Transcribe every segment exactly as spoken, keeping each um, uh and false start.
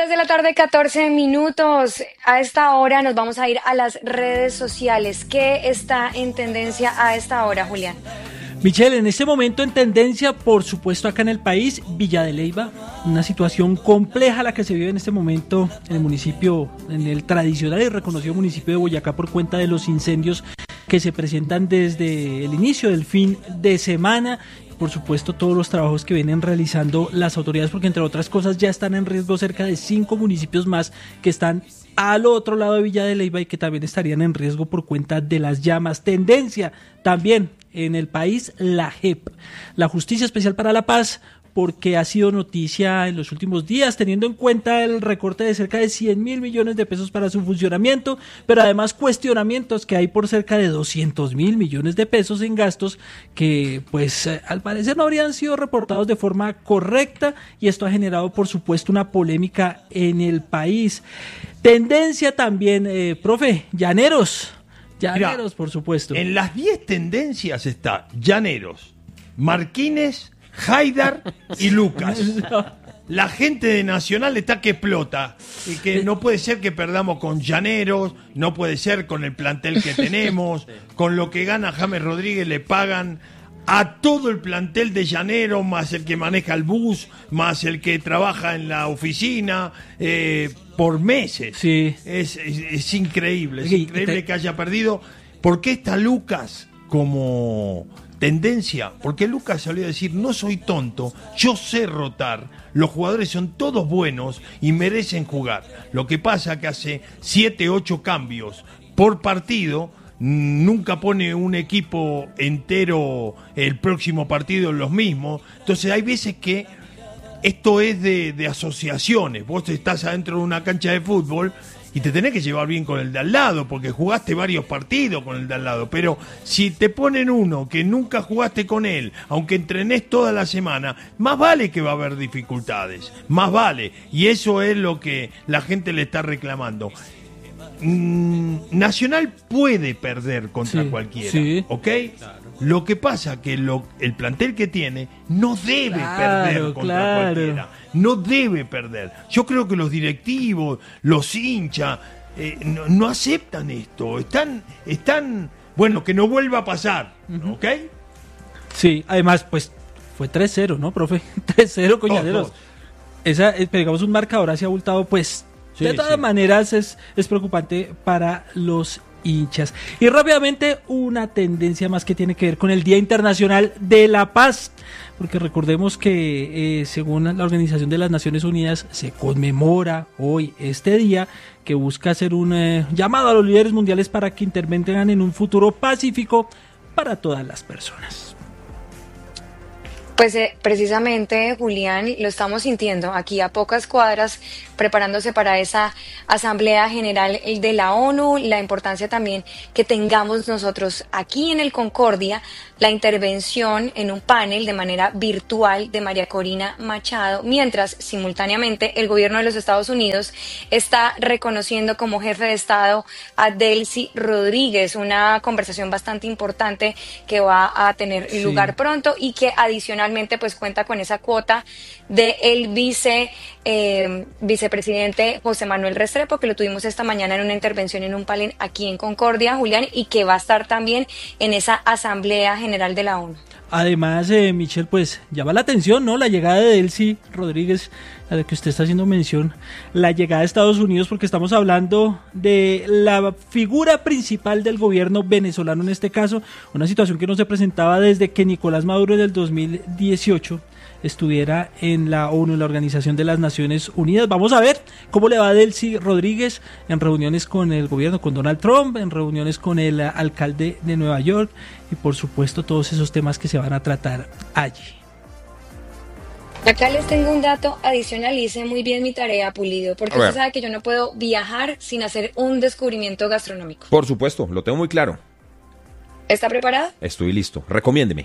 tres de la tarde, catorce minutos. A esta hora nos vamos a ir a las redes sociales. ¿Qué está en tendencia a esta hora, Julián? Michelle, en este momento en tendencia, por supuesto acá en el país, Villa de Leyva, una situación compleja la que se vive en este momento en el municipio, en el tradicional y reconocido municipio de Boyacá por cuenta de los incendios que se presentan desde el inicio del fin de semana. Por supuesto, todos los trabajos que vienen realizando las autoridades, porque entre otras cosas ya están en riesgo cerca de cinco municipios más que están al otro lado de Villa de Leyva y que también estarían en riesgo por cuenta de las llamas. Tendencia también en el país, la J E P, la Justicia Especial para la Paz, porque ha sido noticia en los últimos días, teniendo en cuenta el recorte de cerca de cien mil millones de pesos para su funcionamiento, pero además cuestionamientos que hay por cerca de doscientos mil millones de pesos en gastos que, pues, al parecer no habrían sido reportados de forma correcta, y esto ha generado, por supuesto, una polémica en el país. Tendencia también, eh, profe, Llaneros, Llaneros, Mirá, por supuesto. En las diez tendencias está Llaneros, Marquines, Haidar y Lucas. La gente de Nacional está que explota y que no puede ser que perdamos con Llaneros, no puede ser con el plantel que tenemos, con lo que gana James Rodríguez le pagan a todo el plantel de Llaneros, más el que maneja el bus, más el que trabaja en la oficina, eh, por meses. Sí. Es, es, es increíble, es increíble que haya perdido. ¿Por qué está Lucas como tendencia? Porque Lucas salió a decir, no soy tonto, yo sé rotar, los jugadores son todos buenos y merecen jugar. Lo que pasa que hace siete, ocho cambios por partido, nunca pone un equipo entero el próximo partido en los mismos. Entonces hay veces que esto es de, de asociaciones. Vos estás adentro de una cancha de fútbol y te tenés que llevar bien con el de al lado, porque jugaste varios partidos con el de al lado. Pero si te ponen uno que nunca jugaste con él, aunque entrenes toda la semana, más vale que va a haber dificultades, más vale. Y eso es lo que la gente le está reclamando. Mm, Nacional puede perder contra sí, cualquiera, sí. ¿Ok? Claro. Lo que pasa que lo, el plantel que tiene no debe claro, perder contra claro. cualquiera. No debe perder. Yo creo que los directivos, los hinchas, eh, no, no aceptan esto. Están, están, bueno, que no vuelva a pasar, uh-huh. ¿Ok? Sí, además, pues, fue tres cero, ¿no, profe? tres cero con Llaneros. Esa, digamos, un marcador así abultado, pues, sí, de todas sí. maneras es, es preocupante para los hinchas. Y rápidamente una tendencia más que tiene que ver con el Día Internacional de la Paz, porque recordemos que eh, según la Organización de las Naciones Unidas se conmemora hoy este día, que busca hacer un eh, llamado a los líderes mundiales para que intervengan en un futuro pacífico para todas las personas. Pues eh, precisamente, Julián, lo estamos sintiendo aquí a pocas cuadras, preparándose para esa Asamblea General de la ONU, la importancia también que tengamos nosotros aquí en el Concordia la intervención en un panel de manera virtual de María Corina Machado, mientras simultáneamente el gobierno de los Estados Unidos está reconociendo como jefe de Estado a Delcy Rodríguez, una conversación bastante importante que va a tener sí. lugar pronto y que adicionalmente pues cuenta con esa cuota de el vice eh, vicepresidente José Manuel Restrepo, que lo tuvimos esta mañana en una intervención en un panel aquí en Concordia, Julián, y que va a estar también en esa Asamblea General de la ONU. Además, eh, Michelle, pues llama la atención, ¿no? La llegada de Delcy Rodríguez, a la que usted está haciendo mención, la llegada a Estados Unidos, porque estamos hablando de la figura principal del gobierno venezolano en este caso, una situación que no se presentaba desde que Nicolás Maduro en el dos mil dieciocho estuviera en la ONU, en la Organización de las Naciones Unidas. Vamos a ver cómo le va a Delcy Rodríguez en reuniones con el gobierno, con Donald Trump, en reuniones con el alcalde de Nueva York y por supuesto todos esos temas que se van a tratar allí. Acá les tengo un dato adicional y hice muy bien mi tarea, Pulido, porque usted sabe que yo no puedo viajar sin hacer un descubrimiento gastronómico. Por supuesto, lo tengo muy claro. ¿Está preparado? Estoy listo, recomiéndeme.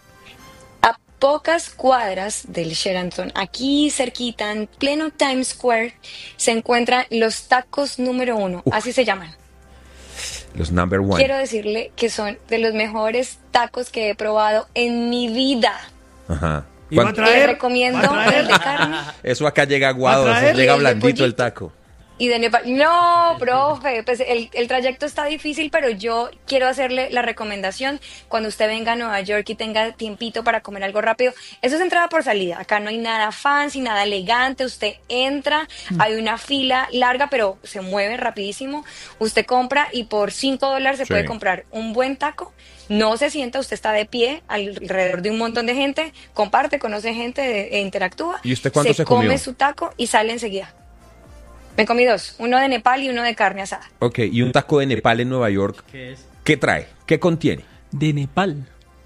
Pocas cuadras del Sheraton, aquí cerquita, en pleno Times Square, se encuentran los tacos número uno, Uf. así se llaman. Los number one. Quiero decirle que son de los mejores tacos que he probado en mi vida. Ajá. ¿Y va a traer? Les recomiendo ¿Va a traer? el de carne. Eso acá llega aguado, ¿Va a traer? llega El de blandito el pollito. taco. Y de Nepal. No, profe, pues el, el trayecto está difícil, pero yo quiero hacerle la recomendación cuando usted venga a Nueva York y tenga tiempito para comer algo rápido. Eso es entrada por salida. Acá no hay nada fancy, nada elegante. Usted entra, hay una fila larga, pero se mueve rapidísimo. Usted compra y por cinco dólares se Sí. puede comprar un buen taco. No se sienta, usted está de pie alrededor de un montón de gente, comparte, conoce gente e interactúa. ¿Y usted cuánto se come comió? su taco y sale enseguida. Me comí dos, uno de Nepal y uno de carne asada. Ok, y un taco de Nepal en Nueva York, ¿Qué es? ¿qué trae? ¿Qué contiene? De Nepal.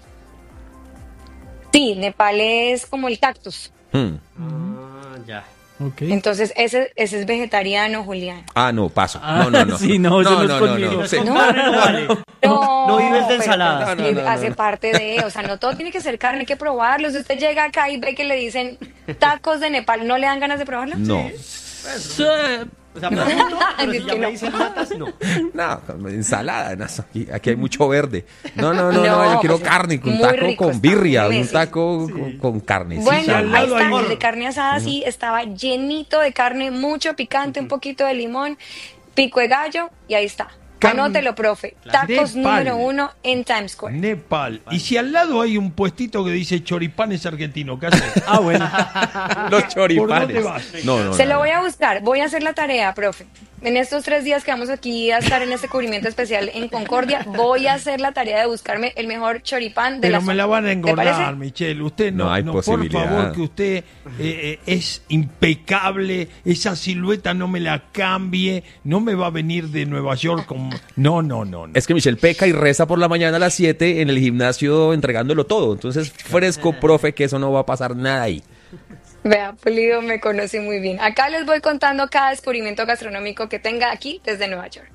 Sí, Nepal es como el cactus. Hmm. Ah, ya. Ok. Entonces, ese, ese es vegetariano, Julián. Ah, no, paso. Ah, No, no, no. sí, no, eso no es conmigo. Sí. No, no, vale. No, no vives de pero ensaladas. pues, No, no, no, hace no. parte de, o sea, no todo tiene que ser carne, hay que probarlo. Si usted llega acá y ve que le dicen tacos de Nepal, ¿no le dan ganas de probarlo? No, Sí. O sea, pregunto, pero si Es ya que me no. dicen matas, no. no, ensalada, no, aquí, aquí hay mucho verde. No, no, no, no, No, yo quiero pues, carne, un muy taco rico con está, birria, un Messi. taco con, con carne. Bueno, sí, al ahí lado está, hay- el de carne asada sí estaba llenito de carne, mucho picante, un poquito de limón, pico de gallo y ahí está. Carne- Anótelo, profe. Tacos Nepal. número uno en Times Square. Nepal. Y si al lado hay un puestito que dice choripanes argentino, ¿qué haces? Ah, bueno. Los choripanes. ¿Por dónde vas? No, no, Se no, lo no. voy a buscar, voy a hacer la tarea, profe. En estos tres días que vamos aquí a estar en este cubrimiento especial en Concordia, voy a hacer la tarea de buscarme el mejor choripán de Pero la me zona. la van a ¿Te engordar, parece? Michelle. Usted no, No hay no, por posibilidad. favor, que usted eh, eh, es impecable. Esa silueta no me la cambie. No me va a venir de Nueva York con... No, no, no. no. Es que Michelle peca y reza por la mañana a las siete en el gimnasio entregándolo todo. Entonces, fresco, profe, que eso no va a pasar nada ahí. Vea, Pulido me conoce muy bien. Acá les voy contando cada descubrimiento gastronómico que tenga aquí desde Nueva York.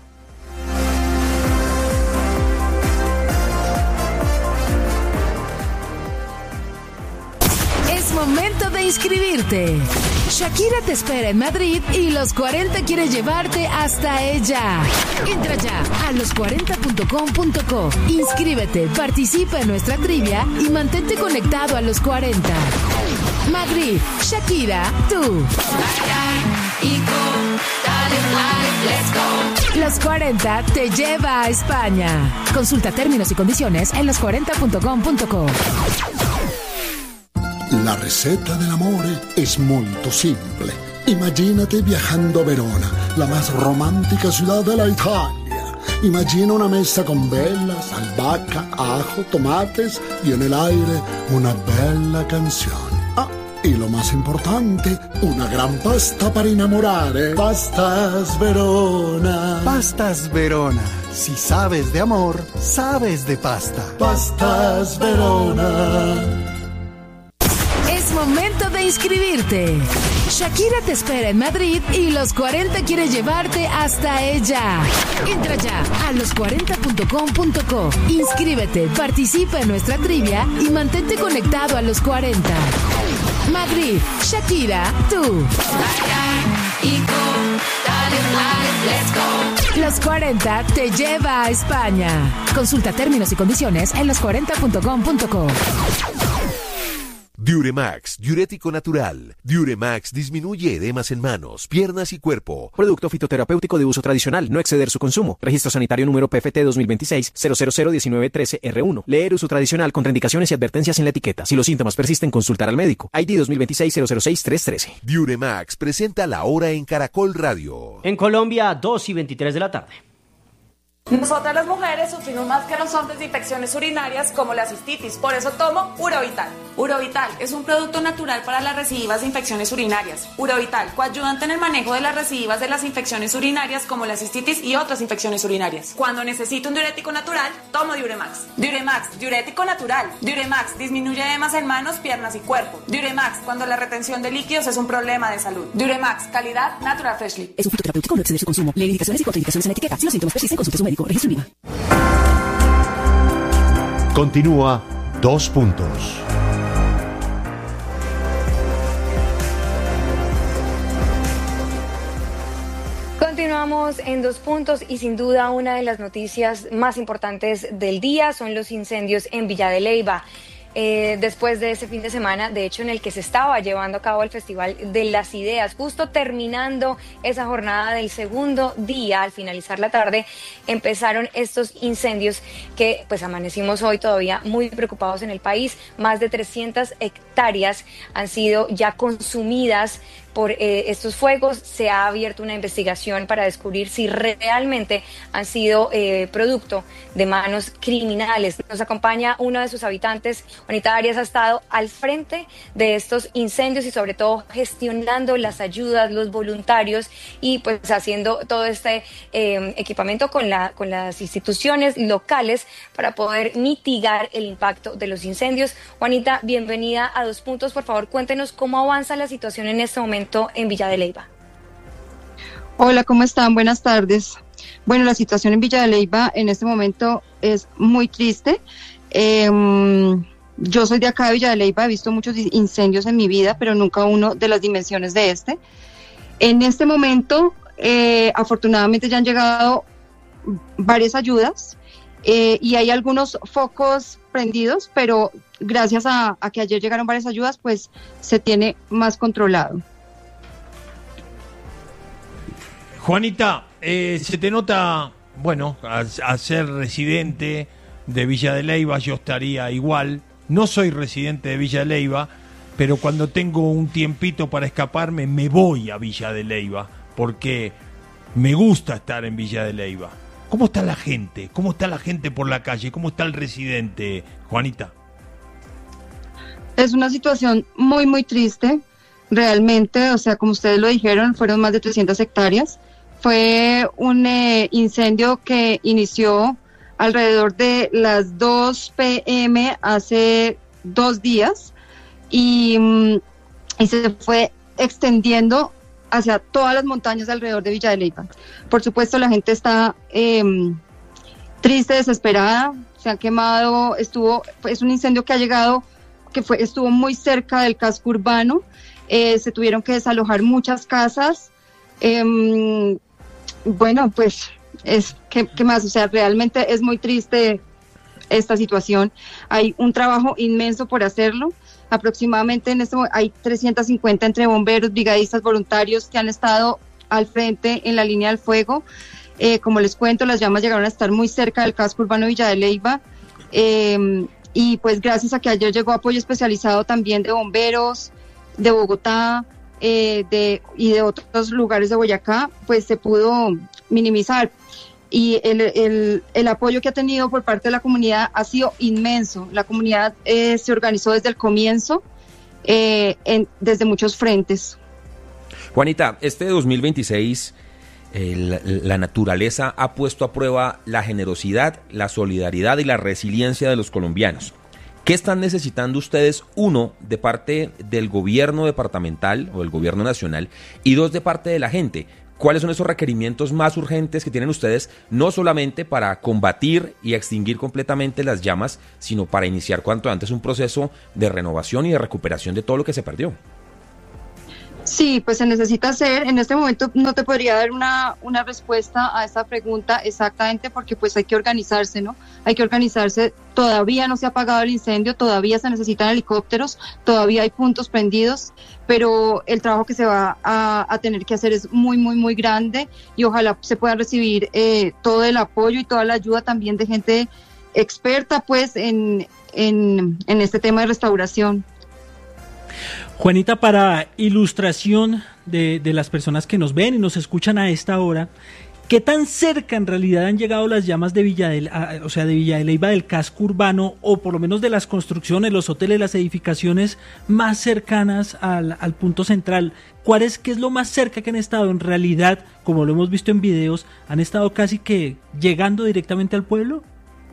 Es momento de inscribirte. Shakira te espera en Madrid y Los cuarenta quiere llevarte hasta ella. Entra ya a los cuarenta punto com punto co. Inscríbete, participa en nuestra trivia y mantente conectado a Los cuarenta. Madrid, Shakira, tú. Los cuarenta te lleva a España. Consulta términos y condiciones en los cuarenta punto com punto co. La receta dell'amore es molto simple. Imagínate viajando a Verona, la más romántica ciudad de la Italia. Imagina una mesa con velas, albahaca, ajo, tomates y en el aire una bella canción. Ah, y lo más importante, una gran pasta para enamorare. Pastas Verona. Pastas Verona. Si sabes de amor, sabes de pasta. Pastas Verona. Es momento de inscribirte. Shakira te espera en Madrid y Los cuarenta quiere llevarte hasta ella. Entra ya a los cuarenta punto com punto co. Inscríbete, participa en nuestra trivia y mantente conectado a Los cuarenta. Madrid, Shakira, tú. Los cuarenta te lleva a España. Consulta términos y condiciones en los cuarenta punto com punto co. Diuremax, diurético natural. Diuremax disminuye edemas en manos, piernas y cuerpo. Producto fitoterapéutico de uso tradicional, no exceder su consumo. Registro sanitario número P F T dos mil veintiséis cero cero cero diecinueve trece R uno. Leer uso tradicional, contraindicaciones y advertencias en la etiqueta. Si los síntomas persisten, consultar al médico. I D dos mil veintiséis cero cero seis tres trece. Diuremax presenta La Hora en Caracol Radio. En Colombia, dos y veintitrés de la tarde. Nosotras las mujeres sufrimos más que los hombres de infecciones urinarias como la cistitis, por eso tomo Urovital. Urovital es un producto natural para las recidivas de infecciones urinarias. Urovital, coayudante en el manejo de las recidivas de las infecciones urinarias como la cistitis y otras infecciones urinarias. Cuando necesito un diurético natural, tomo Diuremax. Diuremax, diurético natural. Diuremax disminuye edemas en manos, piernas y cuerpo. Diuremax, cuando la retención de líquidos es un problema de salud. Diuremax, calidad Natural Freshly. Es un fitoterapéutico, no exceder su consumo. Leer indicaciones y contraindicaciones en la etiqueta. Si los síntomas persisten, consulte a su médico. Registro IVA. Continúa Dos Puntos. Continuamos en Dos Puntos y sin duda una de las noticias más importantes del día son los incendios en Villa de Leyva. eh, después de ese fin de semana, de hecho en el que se estaba llevando a cabo el Festival de las Ideas, justo terminando esa jornada del segundo día, al finalizar la tarde, empezaron estos incendios que pues amanecimos hoy todavía muy preocupados en el país. Más de trescientas hectáreas han sido ya consumidas por eh, estos fuegos. Se ha abierto una investigación para descubrir si realmente han sido eh, producto de manos criminales. Nos acompaña uno de sus habitantes. Juanita Arias ha estado al frente de estos incendios y sobre todo gestionando las ayudas, los voluntarios y pues haciendo todo este eh, equipamiento con, la, con las instituciones locales para poder mitigar el impacto de los incendios. Juanita, bienvenida a Dos Puntos. Por favor, cuéntenos cómo avanza la situación en este momento en Villa de Leyva. Hola, ¿cómo están? Buenas tardes. Bueno, la situación en Villa de Leyva en este momento es muy triste. Eh, yo soy de acá de Villa de Leyva, he visto muchos incendios en mi vida, pero nunca uno de las dimensiones de este. En este momento, eh, afortunadamente ya han llegado varias ayudas eh, y hay algunos focos prendidos, pero gracias a, a que ayer llegaron varias ayudas, pues se tiene más controlado. Juanita, eh, se te nota, bueno, a, a ser residente de Villa de Leyva, yo estaría igual. No soy residente de Villa de Leyva, pero cuando tengo un tiempito para escaparme, me voy a Villa de Leyva, porque me gusta estar en Villa de Leyva. ¿Cómo está la gente? ¿Cómo está la gente por la calle? ¿Cómo está el residente, Juanita? Es una situación muy, muy triste, realmente. O sea, como ustedes lo dijeron, fueron más de trescientas hectáreas. Fue un eh, incendio que inició alrededor de las dos pe eme hace dos días y, y se fue extendiendo hacia todas las montañas alrededor de Villa de Leyva. Por supuesto, la gente está eh, triste, desesperada, se han quemado, estuvo, es un incendio que ha llegado, que fue, estuvo muy cerca del casco urbano, eh, se tuvieron que desalojar muchas casas. Eh, bueno, pues, es ¿qué, qué más? O sea, realmente es muy triste esta situación. Hay un trabajo inmenso por hacerlo. Aproximadamente en este momento hay trescientos cincuenta entre bomberos, brigadistas, voluntarios que han estado al frente en la línea del fuego. Eh, como les cuento, las llamas llegaron a estar muy cerca del casco urbano Villa de Leyva. Eh, y pues gracias a que ayer llegó apoyo especializado también de bomberos, de Bogotá, eh, de, y de otros lugares de Boyacá, pues se pudo minimizar. Y el, el, el apoyo que ha tenido por parte de la comunidad ha sido inmenso. La comunidad eh, se organizó desde el comienzo, eh, en, desde muchos frentes. Juanita, este dos mil veintiséis, eh, la, la naturaleza ha puesto a prueba la generosidad, la solidaridad y la resiliencia de los colombianos. ¿Qué están necesitando ustedes, uno, de parte del gobierno departamental o del gobierno nacional, y dos, de parte de la gente? ¿Cuáles son esos requerimientos más urgentes que tienen ustedes, no solamente para combatir y extinguir completamente las llamas, sino para iniciar cuanto antes un proceso de renovación y de recuperación de todo lo que se perdió? Sí, pues se necesita hacer. En este momento no te podría dar una, una respuesta a esta pregunta exactamente, porque pues hay que organizarse, ¿no? Hay que organizarse. Todavía no se ha apagado el incendio, todavía se necesitan helicópteros, todavía hay puntos prendidos, pero el trabajo que se va a, a tener que hacer es muy, muy, muy grande, y ojalá se pueda recibir eh, todo el apoyo y toda la ayuda también de gente experta pues en, en, en este tema de restauración. Juanita, para ilustración de, de las personas que nos ven y nos escuchan a esta hora, ¿qué tan cerca en realidad han llegado las llamas de Villa de, o sea, de Villa de Leyva, del casco urbano, o por lo menos de las construcciones, los hoteles, las edificaciones más cercanas al, al punto central? ¿Cuál es, qué es lo más cerca que han estado? En realidad, como lo hemos visto en videos, ¿han estado casi que llegando directamente al pueblo?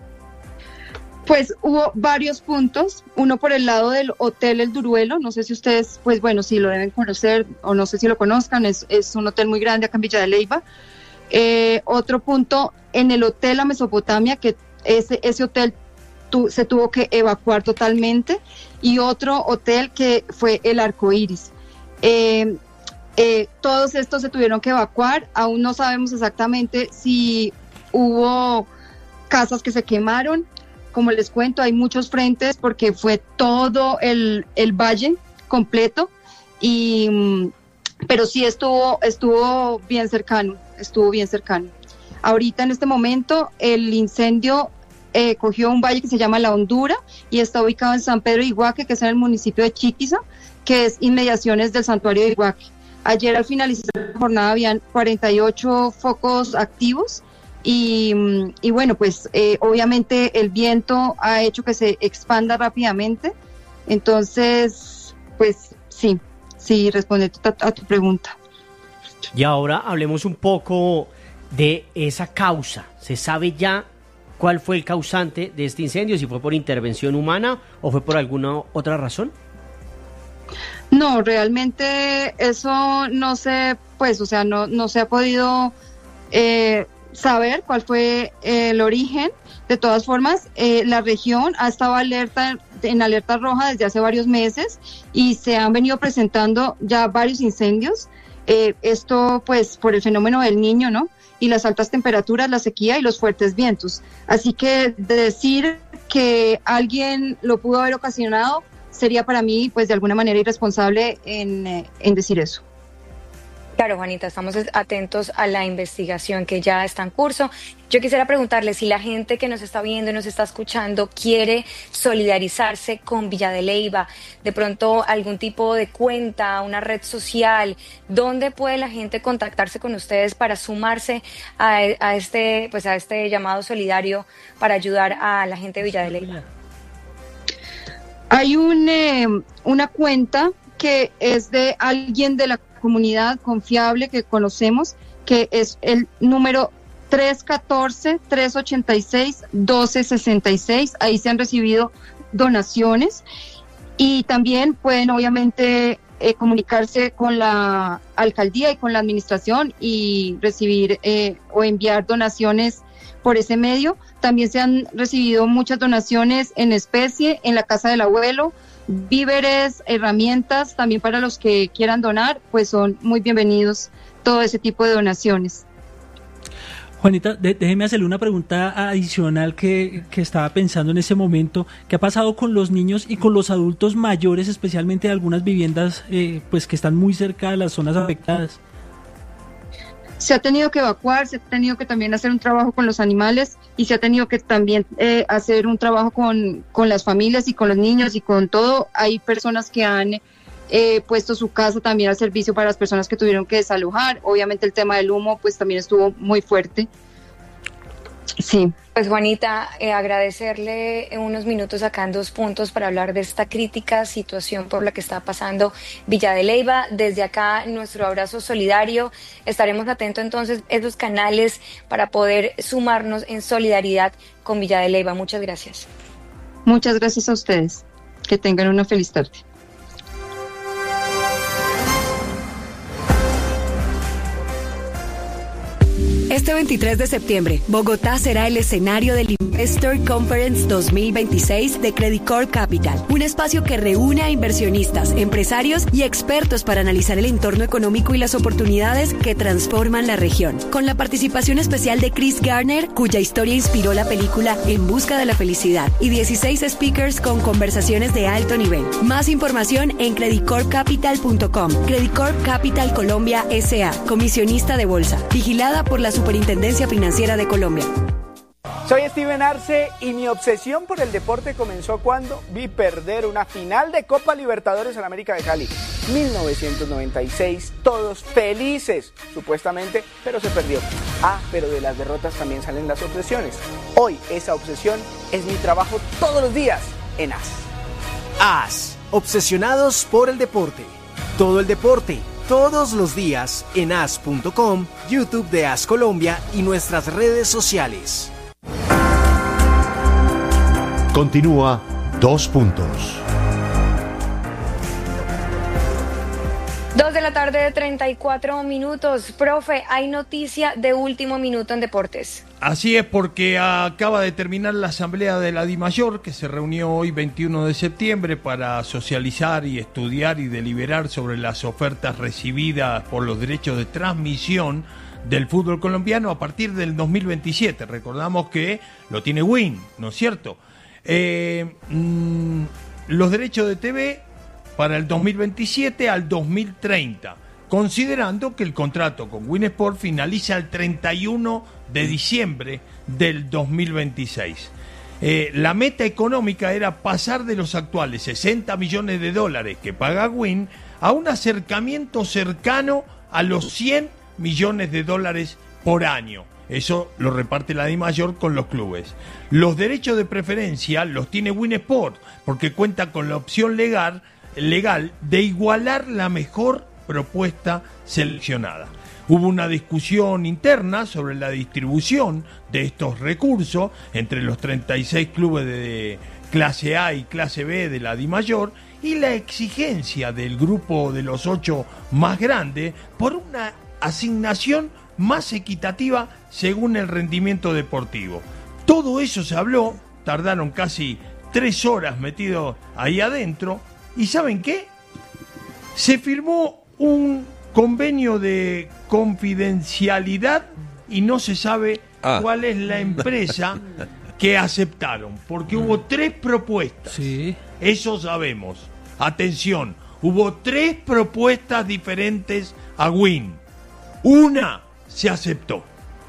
Pues hubo varios puntos, uno por el lado del Hotel El Duruelo, no sé si ustedes, pues bueno, si lo deben conocer o no sé si lo conozcan, es, es un hotel muy grande acá en Villa de Leyva. Eh, otro punto en el Hotel La Mesopotamia, que ese, ese hotel tu, se tuvo que evacuar totalmente, y otro hotel que fue el Arco Iris. Eh, eh, todos estos se tuvieron que evacuar, aún no sabemos exactamente si hubo casas que se quemaron, como les cuento, hay muchos frentes porque fue todo el, el valle completo, y, pero sí estuvo, estuvo bien cercano, estuvo bien cercano. Ahorita en este momento el incendio eh, cogió un valle que se llama La Hondura y está ubicado en San Pedro de Iguaque, que es en el municipio de Chiquiza, que es inmediaciones del santuario de Iguaque. Ayer al finalizar la jornada habían cuarenta y ocho focos activos y, y bueno, pues eh, obviamente el viento ha hecho que se expanda rápidamente. Entonces, pues sí, sí, responde a, a tu pregunta. Y ahora hablemos un poco de esa causa. ¿Se sabe ya cuál fue el causante de este incendio? ¿Si fue por intervención humana o fue por alguna otra razón? No, realmente eso no se, pues, o sea, no, no se ha podido eh, saber cuál fue eh, el origen. De todas formas, eh, la región ha estado alerta, en alerta roja desde hace varios meses y se han venido presentando ya varios incendios. Eh, esto, pues, por el fenómeno del Niño, ¿no? Y las altas temperaturas, la sequía y los fuertes vientos. Así que decir que alguien lo pudo haber ocasionado sería para mí, pues, de alguna manera irresponsable en, eh, en decir eso. Claro, Juanita, estamos atentos a la investigación que ya está en curso. Yo quisiera preguntarle si la gente que nos está viendo y nos está escuchando quiere solidarizarse con Villa de Leyva, de pronto algún tipo de cuenta, una red social, ¿dónde puede la gente contactarse con ustedes para sumarse a, a este, pues a este llamado solidario para ayudar a la gente de Villa de Leyva? Hay un, eh, una cuenta que es de alguien de la comunidad confiable que conocemos, que es el número tres uno cuatro, tres ocho seis, uno dos seis seis. Ahí se han recibido donaciones y también pueden obviamente eh, comunicarse con la alcaldía y con la administración y recibir eh, o enviar donaciones por ese medio. También se han recibido muchas donaciones en especie en la casa del abuelo, víveres, herramientas, también para los que quieran donar, pues son muy bienvenidos todo ese tipo de donaciones. Juanita, de, déjeme hacerle una pregunta adicional que, que estaba pensando en ese momento. ¿Qué ha pasado con los niños y con los adultos mayores, especialmente de algunas viviendas eh, pues que están muy cerca de las zonas afectadas? Se ha tenido que evacuar, se ha tenido que también hacer un trabajo con los animales y se ha tenido que también eh, hacer un trabajo con, con las familias y con los niños y con todo. Hay personas que han eh, puesto su casa también al servicio para las personas que tuvieron que desalojar. Obviamente el tema del humo pues también estuvo muy fuerte. Sí. Pues Juanita, eh, agradecerle unos minutos acá en Dos Puntos para hablar de esta crítica situación por la que está pasando Villa de Leyva. Desde acá nuestro abrazo solidario. Estaremos atentos entonces a esos canales para poder sumarnos en solidaridad con Villa de Leyva. Muchas gracias. Muchas gracias a ustedes. Que tengan una feliz tarde. Este veintitrés de septiembre, Bogotá será el escenario del Investor Conference dos mil veintiséis de Credit Corp Capital, un espacio que reúne a inversionistas, empresarios y expertos para analizar el entorno económico y las oportunidades que transforman la región. Con la participación especial de Chris Garner, cuya historia inspiró la película En busca de la felicidad, y dieciséis speakers con conversaciones de alto nivel. Más información en credit corp capital punto com. Credit Corp Capital Colombia S A, comisionista de bolsa, vigilada por la Superintendencia Financiera de Colombia. Soy Steven Arce y mi obsesión por el deporte comenzó cuando vi perder una final de Copa Libertadores en América de Cali. mil novecientos noventa y seis, todos felices, supuestamente, pero se perdió. Ah, pero de las derrotas también salen las obsesiones. Hoy esa obsesión es mi trabajo todos los días en A S. A S, obsesionados por el deporte. Todo el deporte. Todos los días en A S punto com, YouTube de A S Colombia y nuestras redes sociales. Continúa Dos Puntos. Dos de la tarde de treinta y cuatro minutos. Profe, hay noticia de último minuto en deportes. Así es, porque acaba de terminar la asamblea de la DIMAYOR, que se reunió hoy veintiuno de septiembre para socializar y estudiar y deliberar sobre las ofertas recibidas por los derechos de transmisión del fútbol colombiano a partir del dos mil veintisiete. Recordamos que lo tiene Win, ¿no es cierto? Eh, mmm, los derechos de T V para el dos mil veintisiete al dos mil treinta, considerando que el contrato con Win Sport finaliza el treinta y uno de diciembre del dos mil veintiséis. Eh, la meta económica era pasar de los actuales sesenta millones de dólares que paga Win a un acercamiento cercano a los cien millones de dólares por año. Eso lo reparte la DIMAYOR con los clubes. Los derechos de preferencia los tiene Win Sport porque cuenta con la opción legal, legal de igualar la mejor propuesta seleccionada. Hubo una discusión interna sobre la distribución de estos recursos entre los treinta y seis clubes de clase A y clase B de la DIMAYOR y la exigencia del grupo de los ocho más grandes por una asignación más equitativa según el rendimiento deportivo. Todo eso se habló, tardaron casi tres horas metidos ahí adentro y ¿saben qué? Se firmó un convenio de confidencialidad y no se sabe ah. cuál es la empresa que aceptaron, porque hubo tres propuestas. Sí. Eso sabemos. Atención, hubo tres propuestas diferentes a Win. Una se aceptó.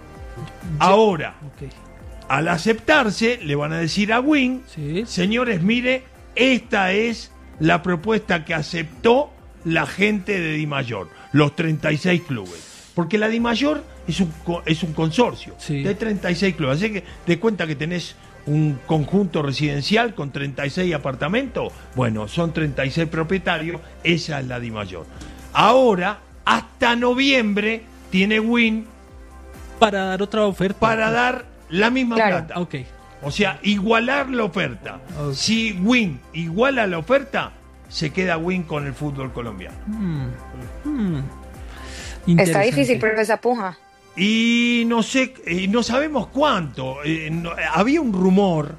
Ahora, okay. al aceptarse, le van a decir a Win, sí. señores, mire, esta es la propuesta que aceptó la gente de DIMAYOR, los treinta y seis clubes. Porque la DIMAYOR es un, es un consorcio sí. de treinta y seis clubes. Así que te cuenta que tenés un conjunto residencial con treinta y seis apartamentos. Bueno, son treinta y seis propietarios. Esa es la DIMAYOR. Ahora, hasta noviembre, tiene Win para dar otra oferta. Para dar la misma claro. plata. Okay. O sea, igualar la oferta. Okay. Si Win iguala la oferta, se queda Win con el fútbol colombiano. Mm. Mm. Está difícil, pero esa puja. Y no sé, y no sabemos cuánto. Eh, no, había un rumor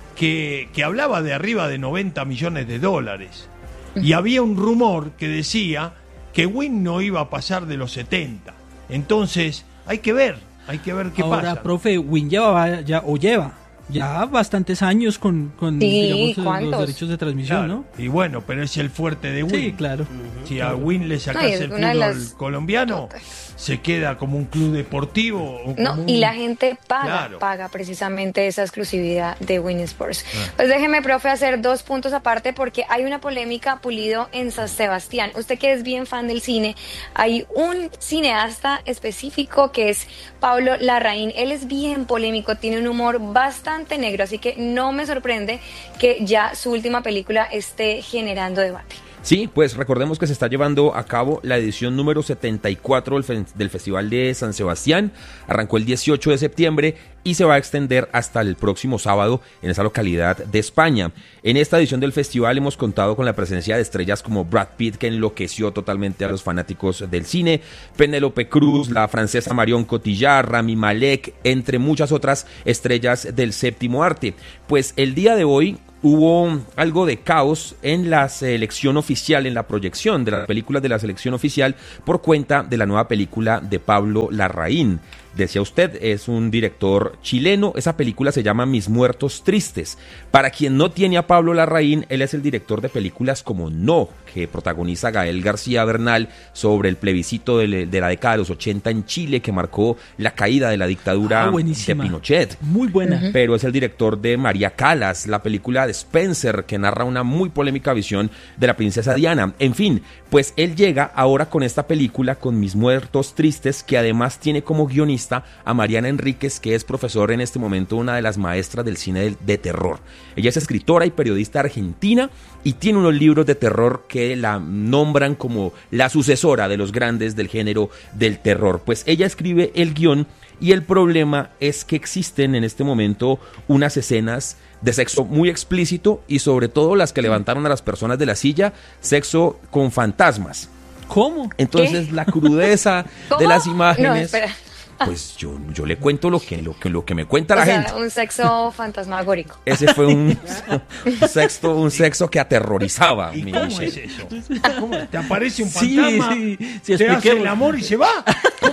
que, que hablaba de arriba de noventa millones de dólares. Uh-huh. Y había un rumor que decía que Win no iba a pasar de los setenta. Entonces, hay que ver, hay que ver qué Ahora, pasa. Ahora, profe, Win lleva ya, o lleva ya bastantes años con, con sí, digamos, los derechos de transmisión, claro. ¿no? Y bueno, pero es el fuerte de Win. Sí, claro. Uh-huh. Si a Win le sacas no, el fútbol las... colombiano, se queda como un club deportivo. O no, como y un... la gente paga, claro. paga precisamente esa exclusividad de Win Sports. Ah. Pues déjeme, profe, hacer dos puntos aparte porque hay una polémica, Pulido, en San Sebastián. Usted que es bien fan del cine, hay un cineasta específico que es Pablo Larraín. Él es bien polémico, tiene un humor bastante negro, así que no me sorprende que ya su última película esté generando debate. Sí, pues recordemos que se está llevando a cabo la edición número setenta y cuatro del, fe- del Festival de San Sebastián. Arrancó el dieciocho de septiembre y se va a extender hasta el próximo sábado en esa localidad de España. En esta edición del festival hemos contado con la presencia de estrellas como Brad Pitt, que enloqueció totalmente a los fanáticos del cine, Penélope Cruz, la francesa Marion Cotillard, Rami Malek, entre muchas otras estrellas del séptimo arte. Pues el día de hoy hubo algo de caos en la selección oficial, en la proyección de las películas de la selección oficial por cuenta de la nueva película de Pablo Larraín. Decía usted, es un director chileno. Esa película se llama Mis Muertos Tristes. Para quien no tiene a Pablo Larraín, él es el director de películas como No, que protagoniza Gael García Bernal sobre el plebiscito de, de la década de los ochenta en Chile, que marcó la caída de la dictadura ah, de Pinochet. Muy buena. Uh-huh. Pero es el director de María Callas, la película de Spencer, que narra una muy polémica visión de la princesa Diana. En fin, pues él llega ahora con esta película, con Mis Muertos Tristes, que además tiene como guionista a Mariana Enríquez, que es profesor en este momento, una de las maestras del cine de, de terror. Ella es escritora y periodista argentina y tiene unos libros de terror que la nombran como la sucesora de los grandes del género del terror. Pues ella escribe el guión y el problema es que existen en este momento unas escenas de sexo muy explícito y sobre todo las que levantaron a las personas de la silla, sexo con fantasmas. ¿Cómo? Entonces ¿Qué? La crudeza ¿Cómo? de las imágenes... No, espera. Pues yo, yo le cuento lo que, lo que, lo que me cuenta o la sea, gente. Un sexo fantasmagórico. Ese fue un, un, sexto, un sexo que aterrorizaba. ¿Y mi cómo Michelle. es eso? ¿Cómo? ¿Te aparece un fantasma? Sí, sí, sí, ¿Te hace el amor y se va? ¿Cómo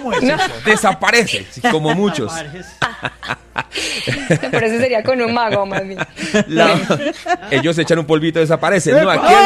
¿Cómo es No. eso? Desaparece, como muchos. Pero eso sería con un mago, más bien. La- ellos echan un polvito y desaparecen. No, aquí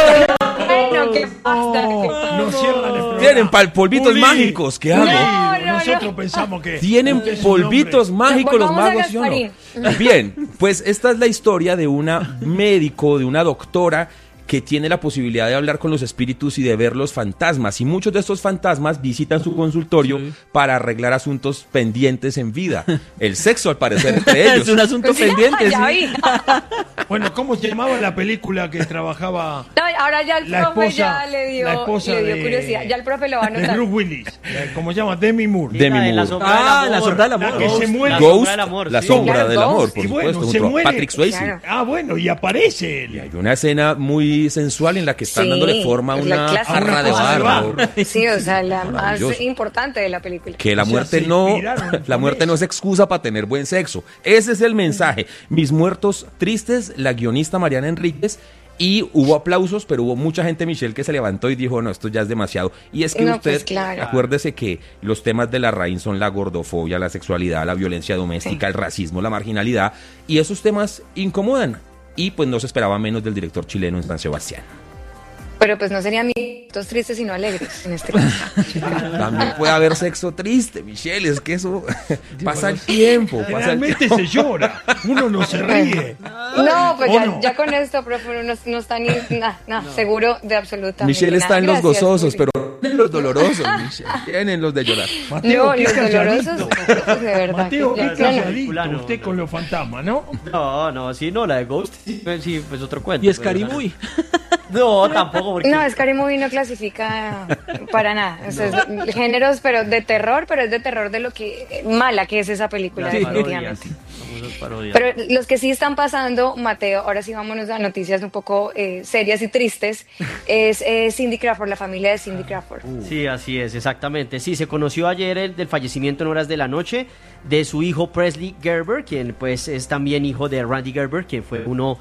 Bueno, ¿qué pasa? ¿Qué pasa? No cierran el programa. tienen pal- polvitos Uli, mágicos. ¿Qué hago? No, no, Nosotros no. pensamos que... Tienen usted es un polvitos hombre. mágicos los Volvamos a magos, ¿sí o no? Gasparín. Bien, pues esta es la historia de una médico, de una doctora que tiene la posibilidad de hablar con los espíritus y de ver los fantasmas. Y muchos de estos fantasmas visitan su consultorio para arreglar asuntos pendientes en vida. El sexo, al parecer, entre ellos. Es un asunto Pues sí, pendiente, ya sí. vi. Bueno, ¿cómo se llamaba la película que trabajaba No, ahora ya el la profe esposa, ya le dio, la esposa le dio de, curiosidad. Ya el profe lo va a de anotar. Bruce Willis? Eh, ¿Cómo se llama? Demi Moore. Demi La de la Moore. sombra Ah, del la amor. sombra del amor. La que se muere. La Ghost, sombra del amor, la sí. sombra Claro, del Ghost. amor, por Y bueno, supuesto, se junto a muere. Patrick Swayze. Claro. Ah, bueno, y aparece Y él. hay una escena muy sensual en la que están Sí, dándole forma a es la una clásica. jarra de Una cosa de barro. barro. Sí, o sea, la más Maravilloso. importante de la película. Que la O sea, muerte se no, inspiraron la con muerte eso. no es excusa para tener buen sexo. Ese es el mensaje. Mis muertos tristes, la guionista Mariana Enríquez. Y hubo aplausos, pero hubo mucha gente, Michelle, que se levantó y dijo, no, esto ya es demasiado. Y es que No, usted, pues, claro. acuérdese que los temas de la raíz son la gordofobia, la sexualidad, la violencia doméstica, el racismo, la marginalidad. Y esos temas incomodan. Y pues no se esperaba menos del director chileno en San Sebastián. Pero pues no serían minutos tristes sino alegres en este caso. También puede haber sexo triste, Michelle, es que eso pasa el tiempo. Pasa el Realmente tiempo. se llora. Uno no se ríe. No, pues ¿O ya, no? ya con esto, profe, uno no, no está ni nah, nah, seguro de absolutamente Michelle está nada. en los Gracias, gozosos, Juli. pero tienen los dolorosos, Michelle. Tienen los de llorar. Mateo, No, qué los calladito. dolorosos, pues, de verdad. Mateo, que- qué no, no. calladito. No, no. Usted con los fantasmas, ¿no? No, no, sí, no, la de Ghost, sí, pues, sí, pues otro cuento. Y es pero, Scary o sea, Movie. No, tampoco, porque... No, Scary Movie no clasifica para nada. O sea, es géneros, pero de terror, pero es de terror de lo que mala que es esa película, Las definitivamente. parodias, famosas parodias. Pero los que sí están pasando, Mateo, ahora sí vámonos a noticias un poco eh, serias y tristes, es eh, Cindy Crawford, la familia de Cindy Crawford. Sí, así es, exactamente. Sí, se conoció ayer el del fallecimiento en horas de la noche de su hijo Presley Gerber, quien pues es también hijo de Randy Gerber, quien fue uno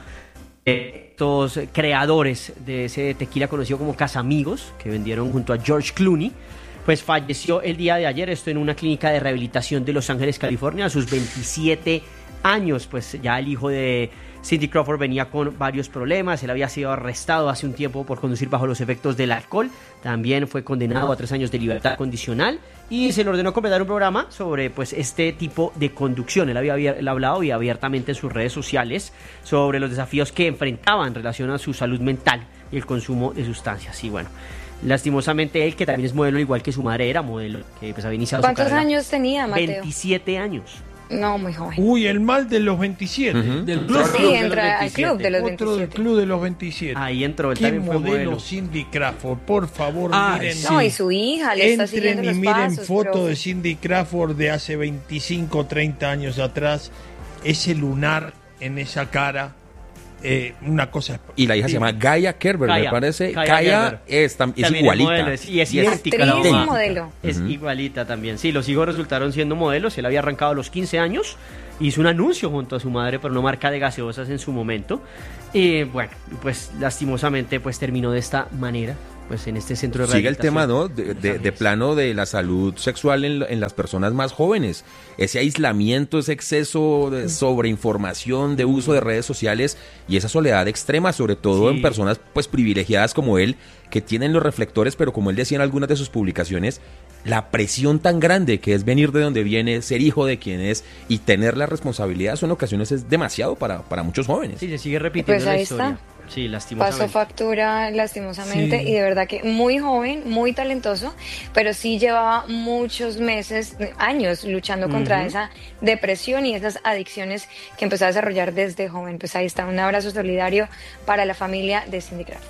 de estos creadores de ese tequila conocido como Casamigos, que vendieron junto a George Clooney. Pues falleció el día de ayer, esto en una clínica de rehabilitación de Los Ángeles, California, a sus veintisiete años. Pues ya el hijo de Cindy Crawford venía con varios problemas. Él había sido arrestado hace un tiempo por conducir bajo los efectos del alcohol. También fue condenado a tres años de libertad condicional y se le ordenó completar un programa sobre pues este tipo de conducción. Él había él hablado y abiertamente en sus redes sociales sobre los desafíos que enfrentaba en relación a su salud mental y el consumo de sustancias. Y bueno, lastimosamente él, que también es modelo igual que su madre era modelo, que pues había iniciado su ¿Cuántos carrera. años tenía, Mateo? veintisiete años. No, muy joven. Uy, el mal de los veintisiete. Ujú. Del club. Sí, entra al club de los Otro del veintisiete. club de los veintisiete. Ahí entró, él ¿Qué también fue modelo modelo. Cindy Crawford? Por favor, Ah, miren. sí. No, y su hija le está Entren siguiendo y los miren pasos. fotos profe. de Cindy Crawford de hace veinticinco, treinta años atrás. Ese lunar en esa cara. eh, una cosa. Y la hija se llama Gaia Kerber, me Gaia, parece. Gaia Gaia Gerber. es, tam- es También igualita. modelo, es- y es Y es idéntica la Actriz y mamá. modelo. Es Ujú. igualita también. Sí, los hijos resultaron siendo modelos. Él había arrancado a los quince años. Hizo un anuncio junto a su madre por una marca de gaseosas en su momento. Y bueno, pues lastimosamente pues terminó de esta manera. Pues en este centro de Sigue el rehabilitación. tema, ¿no? De, de- de plano de la salud sexual en, en las personas más jóvenes. Ese aislamiento, ese exceso de sobreinformación, de uso de redes sociales y esa soledad extrema, sobre todo Sí. en personas pues privilegiadas como él, que tienen los reflectores, pero como él decía en algunas de sus publicaciones, la presión tan grande que es venir de donde viene, ser hijo de quien es y tener la responsabilidad, eso en ocasiones es demasiado para, para muchos jóvenes. Sí, se sigue repitiendo Pues la ahí historia. está. Sí, Pasó lastimosamente. factura lastimosamente Sí. y de verdad que muy joven, muy talentoso, pero sí llevaba muchos meses, años luchando contra Ujú. esa depresión y esas adicciones que empezó a desarrollar desde joven. Pues ahí está, un abrazo solidario para la familia de Cindy Crawford.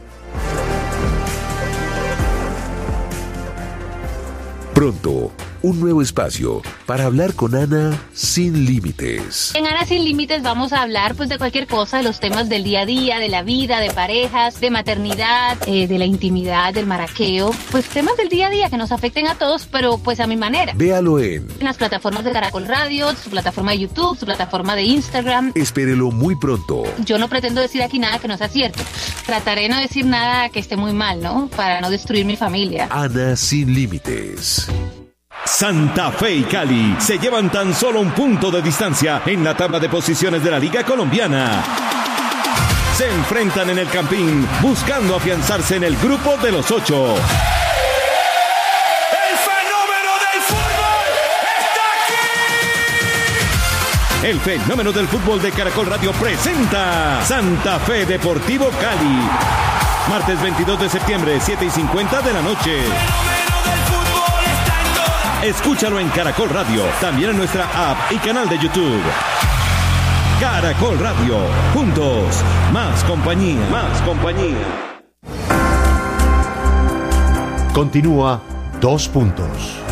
Pronto, un nuevo espacio para hablar con Ana sin límites. En Ana Sin Límites vamos a hablar pues de cualquier cosa, de los temas del día a día, de la vida, de parejas, de maternidad, eh, de la intimidad, del maraqueo, pues temas del día a día que nos afecten a todos, pero pues a mi manera. Véalo en En las plataformas de Caracol Radio, su plataforma de YouTube, su plataforma de Instagram. Espérelo muy pronto. Yo no pretendo decir aquí nada que no sea cierto. Trataré de no decir nada que esté muy mal, ¿no? Para no destruir mi familia. Ana sin límites. Santa Fe y Cali se llevan tan solo un punto de distancia en la tabla de posiciones de la Liga Colombiana. Se enfrentan en el Campín buscando afianzarse en el grupo de los ocho. ¡El fenómeno del fútbol está aquí! El fenómeno del fútbol de Caracol Radio presenta Santa Fe Deportivo Cali. Martes veintidós de septiembre, siete y cincuenta de la noche. Escúchalo en Caracol Radio, también en nuestra app y canal de YouTube. Caracol Radio, juntos, más compañía, más compañía. Continúa Dos Puntos.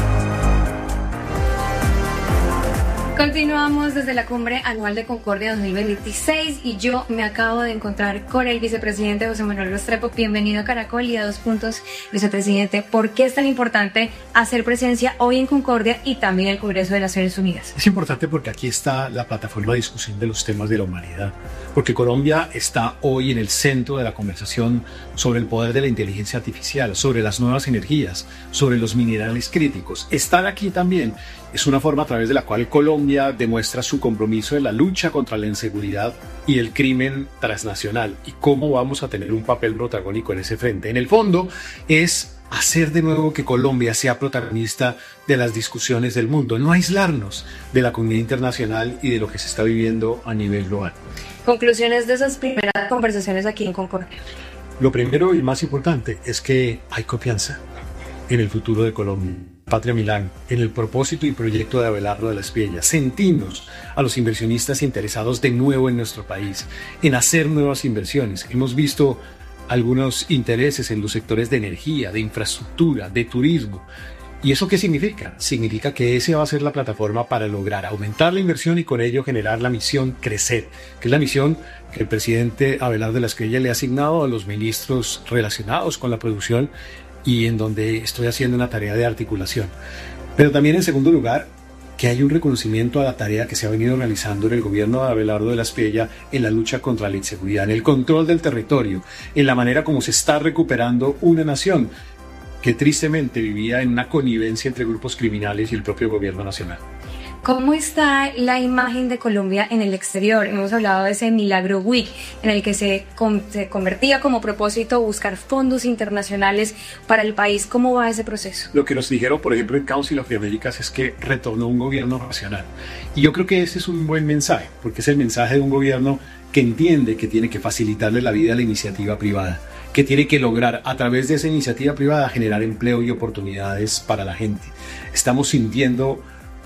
Continuamos desde la Cumbre Anual de Concordia dos mil veintiséis y yo me acabo de encontrar con el vicepresidente José Manuel Restrepo. Bienvenido a Caracol y a Dos Puntos, vicepresidente. ¿Por qué es tan importante hacer presencia hoy en Concordia y también en el Congreso de las Naciones Unidas? Es importante porque aquí está la plataforma de discusión de los temas de la humanidad, porque Colombia está hoy en el centro de la conversación sobre el poder de la inteligencia artificial, sobre las nuevas energías, sobre los minerales críticos. Estar aquí también es una forma a través de la cual Colombia demuestra su compromiso en la lucha contra la inseguridad y el crimen transnacional y cómo vamos a tener un papel protagónico en ese frente. En el fondo es hacer de nuevo que Colombia sea protagonista de las discusiones del mundo, no aislarnos de la comunidad internacional y de lo que se está viviendo a nivel global. Conclusiones de esas primeras conversaciones aquí en Concordia. Lo primero y más importante es que hay confianza en el futuro de Colombia. Patria Milán, en el propósito y proyecto de Abelardo de la Espriella. Sentimos a los inversionistas interesados de nuevo en nuestro país, en hacer nuevas inversiones. Hemos visto algunos intereses en los sectores de energía, de infraestructura, de turismo. ¿Y eso qué significa? Significa que esa va a ser la plataforma para lograr aumentar la inversión y con ello generar la misión Crecer, que es la misión que el presidente Abelardo de la Espriella le ha asignado a los ministros relacionados con la producción y en donde estoy haciendo una tarea de articulación. Pero también, en segundo lugar, que hay un reconocimiento a la tarea que se ha venido realizando en el gobierno de Abelardo de la Espriella en la lucha contra la inseguridad, en el control del territorio, en la manera como se está recuperando una nación que tristemente vivía en una connivencia entre grupos criminales y el propio gobierno nacional. ¿Cómo está la imagen de Colombia en el exterior? Hemos hablado de ese Milagro Week en el que se, con, se convertía como propósito buscar fondos internacionales para el país. ¿Cómo va ese proceso? Lo que nos dijeron, por ejemplo, en Council of the Americas es que retornó un gobierno racional. Y yo creo que ese es un buen mensaje, porque es el mensaje de un gobierno que entiende que tiene que facilitarle la vida a la iniciativa privada, que tiene que lograr a través de esa iniciativa privada generar empleo y oportunidades para la gente. Estamos sintiendo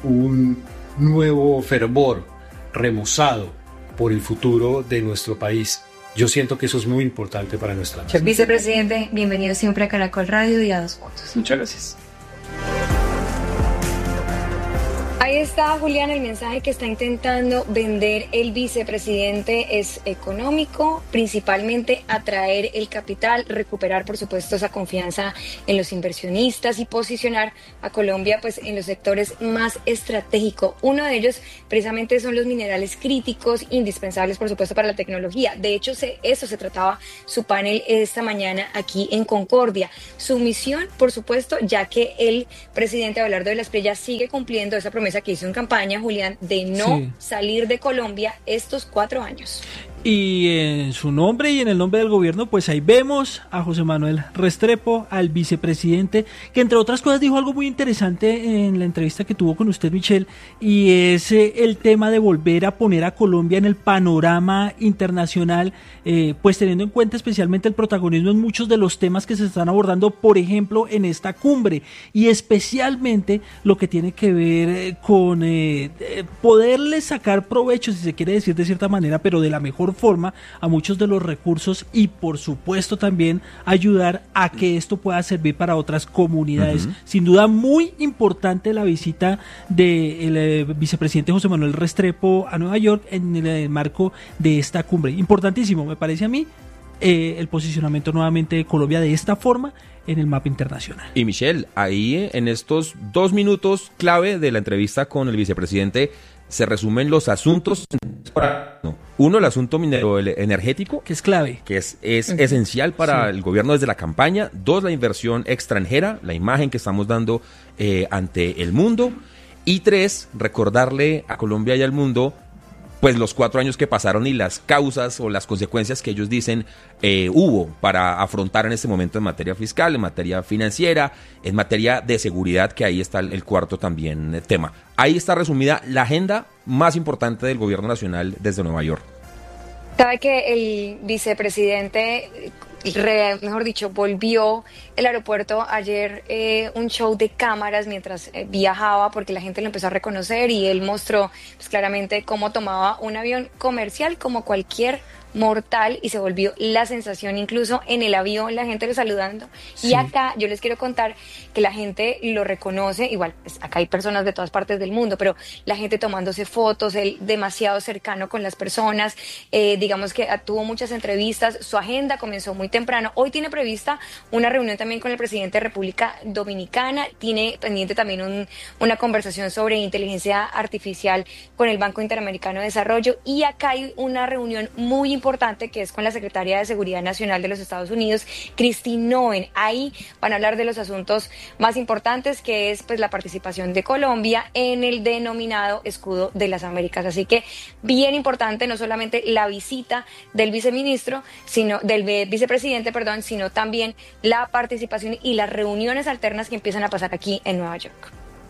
un nuevo fervor remozado por el futuro de nuestro país. Yo siento que eso es muy importante para nuestra nación. Vicepresidente, bienvenido siempre a Caracol Radio y a Dos Puntos. Muchas gracias. Ahí está, Julián, el mensaje que está intentando vender el vicepresidente es económico, principalmente atraer el capital, recuperar, por supuesto, esa confianza en los inversionistas y posicionar a Colombia pues en los sectores más estratégicos. Uno de ellos precisamente son los minerales críticos, indispensables, por supuesto, para la tecnología. De hecho, se, eso se trataba su panel esta mañana aquí en Concordia. Su misión, por supuesto, ya que el presidente Abelardo de la Espriella sigue cumpliendo esa promesa que hizo en campaña, Julián, de no sí. salir de Colombia estos cuatro años. Y en su nombre y en el nombre del gobierno, pues ahí vemos a José Manuel Restrepo, al vicepresidente, que entre otras cosas dijo algo muy interesante en la entrevista que tuvo con usted, Michelle, y es eh, el tema de volver a poner a Colombia en el panorama internacional, eh, pues teniendo en cuenta especialmente el protagonismo en muchos de los temas que se están abordando, por ejemplo, en esta cumbre, y especialmente lo que tiene que ver eh, con eh, poderle sacar provecho, si se quiere decir de cierta manera, pero de la mejor forma a muchos de los recursos y por supuesto también ayudar a que esto pueda servir para otras comunidades. Uh-huh. Sin duda muy importante la visita del eh, vicepresidente José Manuel Restrepo a Nueva York en el, el marco de esta cumbre. Importantísimo, me parece a mí, eh, el posicionamiento nuevamente de Colombia de esta forma en el mapa internacional. Y Michelle, ahí en estos dos minutos clave de la entrevista con el vicepresidente se resumen los asuntos. Uno, el asunto minero energético, que es clave, que es, es uh-huh. esencial para sí. el gobierno desde la campaña. Dos, la inversión extranjera, la imagen que estamos dando eh, ante el mundo. Y tres, recordarle a Colombia y al mundo pues los cuatro años que pasaron y las causas o las consecuencias que ellos dicen eh, hubo para afrontar en este momento en materia fiscal, en materia financiera, en materia de seguridad, que ahí está el, el cuarto también eh, tema. Ahí está resumida la agenda más importante del gobierno nacional desde Nueva York. Sabe que el vicepresidente, re, mejor dicho, volvió el aeropuerto ayer eh, un show de cámaras mientras eh, viajaba, porque la gente lo empezó a reconocer y él mostró pues, claramente cómo tomaba un avión comercial como cualquier mortal y se volvió la sensación incluso en el avión, la gente lo saludando. Sí. Y acá yo les quiero contar que la gente lo reconoce, igual pues, acá hay personas de todas partes del mundo, pero la gente tomándose fotos, él demasiado cercano con las personas, eh, digamos que tuvo muchas entrevistas, su agenda comenzó muy temprano. Hoy tiene prevista una reunión también con el presidente de República Dominicana, tiene pendiente también un, una conversación sobre inteligencia artificial con el Banco Interamericano de Desarrollo, y acá hay una reunión muy importante importante que es con la Secretaria de Seguridad Nacional de los Estados Unidos, Christine Noem. Ahí van a hablar de los asuntos más importantes, que es pues la participación de Colombia en el denominado Escudo de las Américas. Así que bien importante no solamente la visita del viceministro, sino del vicepresidente, perdón, sino también la participación y las reuniones alternas que empiezan a pasar aquí en Nueva York.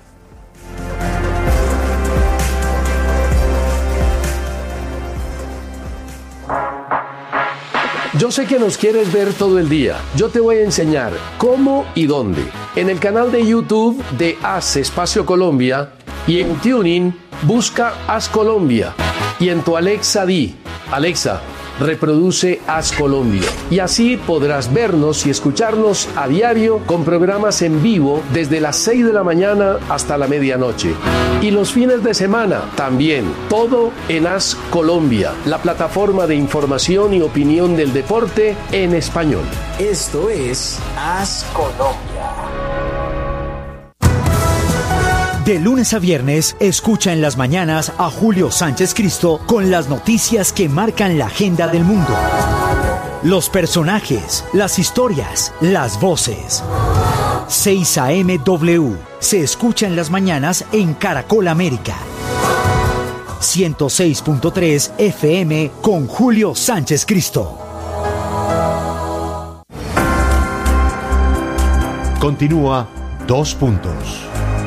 Yo sé que nos quieres ver todo el día. Yo te voy a enseñar cómo y dónde. En el canal de YouTube de Haz Espacio Colombia y en TuneIn busca Haz Colombia. Y en tu Alexa di, Alexa, reproduce Haz Colombia. Y así podrás vernos y escucharnos a diario con programas en vivo desde las seis de la mañana hasta la medianoche. Y los fines de semana también, todo en Haz Colombia, la plataforma de información y opinión del deporte en español. Esto es Haz Colombia. De lunes a viernes, escucha en las mañanas a Julio Sánchez Cristo con las noticias que marcan la agenda del mundo. Los personajes, las historias, las voces. seis a eme W se escucha en las mañanas en Caracol América. ciento seis punto tres F M con Julio Sánchez Cristo. Continúa Dos Puntos.